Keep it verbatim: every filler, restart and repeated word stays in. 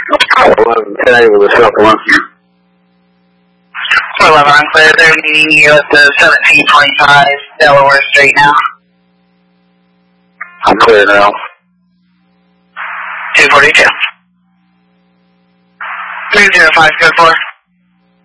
eleven ten with a South one. eleven, I'm clear. They're meeting you at the seventeen twenty-five Delaware Street now. I'm clear now. two forty-two. three zero five, go for.